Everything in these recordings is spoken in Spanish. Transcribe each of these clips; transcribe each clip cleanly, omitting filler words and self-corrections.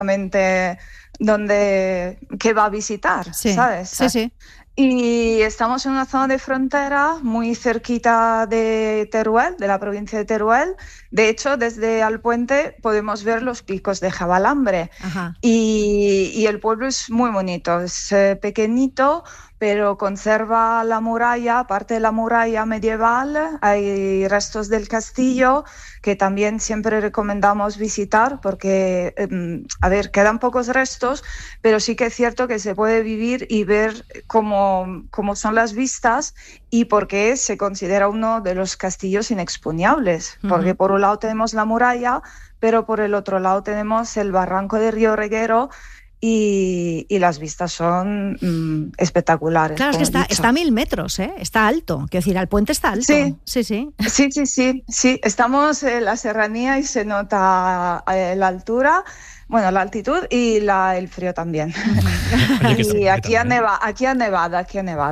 exactamente qué va a visitar, sí, ¿sabes? Sí. Y estamos en una zona de frontera muy cerquita de Teruel, de la provincia de Teruel. De hecho, desde Alpuente podemos ver los picos de Javalambre. Ajá. Y el pueblo es muy bonito, es pequeñito, pero conserva la muralla, parte de la muralla medieval. Hay restos del castillo que también siempre recomendamos visitar porque, a ver, quedan pocos restos, pero sí que es cierto que se puede vivir y ver cómo son las vistas y por qué se considera uno de los castillos inexpugnable. Porque por un lado tenemos la muralla, pero por el otro lado tenemos el barranco de Río Reguero y las vistas son espectaculares. Claro, es que está a 1000 metros, ¿eh? Está alto. Quiero decir, Alpuente está alto. Sí. Estamos en la serranía y se nota la altura. Bueno, la altitud y el frío también. Y aquí ha nevado.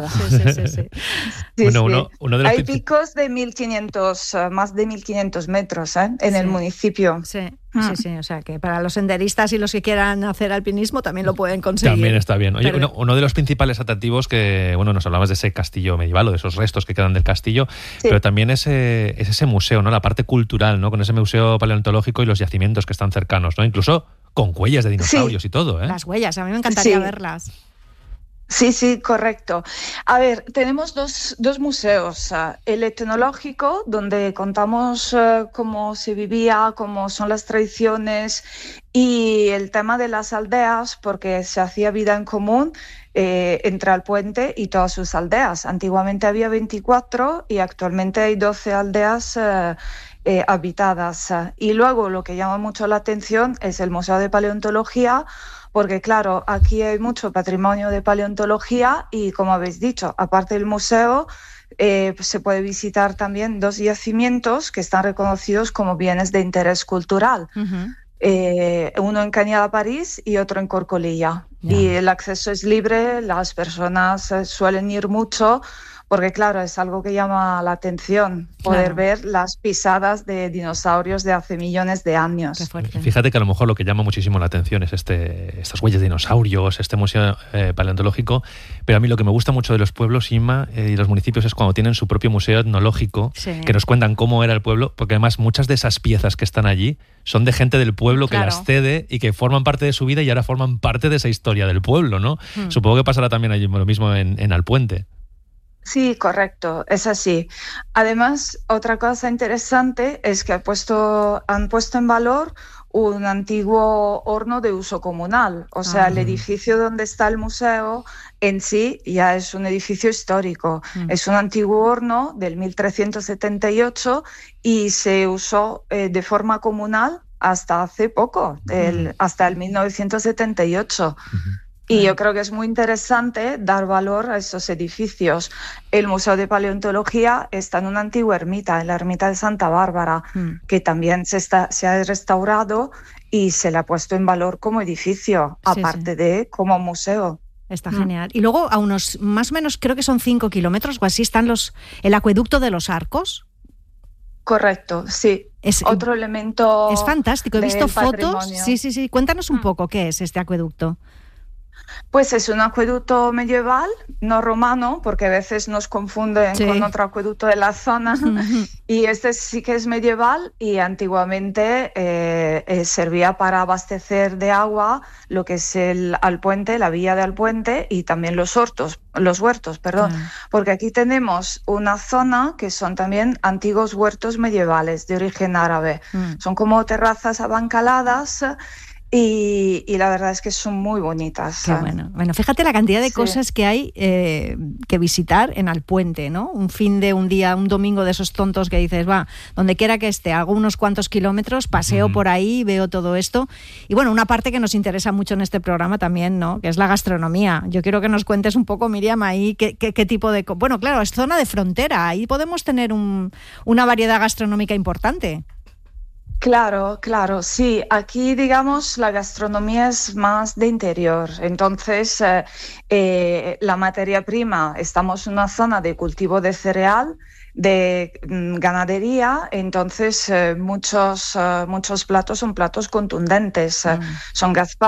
Sí, bueno, sí. Uno de los Hay picos de 1500, más de 1500 metros en el municipio. Sí, o sea que para los senderistas y los que quieran hacer alpinismo también lo pueden conseguir. También está bien. Oye, uno de los principales atractivos que, nos hablabas de ese castillo medieval o de esos restos que quedan del castillo, pero también es ese museo, ¿no? La parte cultural, ¿no? Con ese museo paleontológico y los yacimientos que están cercanos, ¿no? Incluso con huellas de dinosaurios y todo, ¿eh? Las huellas, a mí me encantaría verlas. Sí, correcto. A ver, tenemos dos museos. El etnológico, donde contamos cómo se vivía, cómo son las tradiciones y el tema de las aldeas, porque se hacía vida en común entre Alpuente y todas sus aldeas. Antiguamente había 24 y actualmente hay 12 aldeas habitadas. Y luego lo que llama mucho la atención es el Museo de Paleontología, porque claro, aquí hay mucho patrimonio de paleontología y como habéis dicho, aparte del museo, se puede visitar también 2 yacimientos que están reconocidos como bienes de interés cultural. Uno en Cañada, París y otro en Corcolilla. Y el acceso es libre, las personas suelen ir mucho porque claro, es algo que llama la atención, poder ver las pisadas de dinosaurios de hace millones de años. Fíjate que a lo mejor lo que llama muchísimo la atención es estas huellas de dinosaurios, este museo paleontológico, pero a mí lo que me gusta mucho de los pueblos, Inma, y los municipios es cuando tienen su propio museo etnológico, que nos cuentan cómo era el pueblo, porque además muchas de esas piezas que están allí son de gente del pueblo que las cede y que forman parte de su vida y ahora forman parte de esa historia del pueblo, ¿no? Supongo que pasará también allí lo mismo en Alpuente. Sí, correcto, es así. Además, otra cosa interesante es que han puesto en valor un antiguo horno de uso comunal. O sea, el edificio donde está el museo en sí ya es un edificio histórico. Es un antiguo horno del 1378 y se usó de forma comunal hasta hace poco, hasta el 1978. Y yo creo que es muy interesante dar valor a esos edificios. El Museo de Paleontología está en una antigua ermita, en la ermita de Santa Bárbara, que también se ha restaurado y se le ha puesto en valor como edificio, aparte de como museo. Está genial. Y luego a unos, más o menos, creo que son 5 kilómetros o así, están el acueducto de los Arcos. Correcto, sí. Es otro elemento. Es fantástico, he visto fotos. Patrimonio. Sí. Cuéntanos un poco qué es este acueducto. Pues es un acueducto medieval, no romano, porque a veces nos confunden con otro acueducto de la zona. Y este sí que es medieval y antiguamente servía para abastecer de agua lo que es el Alpuente, la villa de Alpuente y también los huertos, porque aquí tenemos una zona que son también antiguos huertos medievales de origen árabe. Son como terrazas abancaladas. Y la verdad es que son muy bonitas. Qué bueno. Bueno, fíjate la cantidad de cosas que hay que visitar en Alpuente, ¿no? Un día, un domingo de esos tontos que dices, donde quiera que esté, hago unos cuantos kilómetros, paseo por ahí, veo todo esto. Y bueno, una parte que nos interesa mucho en este programa también, ¿no? Que es la gastronomía. Yo quiero que nos cuentes un poco, Miriam, ahí qué tipo de... Bueno, claro, es zona de frontera, ahí podemos tener una variedad gastronómica importante. Claro, sí. Aquí, digamos, la gastronomía es más de interior. Entonces, la materia prima, estamos en una zona de cultivo de cereal ganadería, entonces muchos platos son platos contundentes, son gazpacho,